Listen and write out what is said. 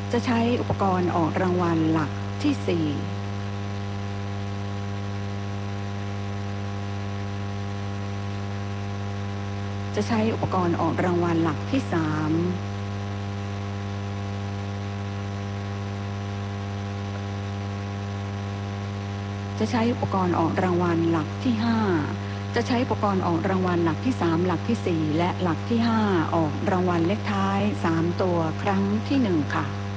จะใช้อุปกรณ์ออกรางวัลหลักที่สี่จะใช้อุปกรณ์ออกรางวัลหลักที่สามจะใช้อุปกรณ์ออกรางวัลหลักที่ห้าจะใช้อุปกรณ์ออกรางวัลหลักที่สามหลักที่สี่และหลักที่ห้าออกรางวัลเลขท้าย3ตัวครั้งที่1ค่ะ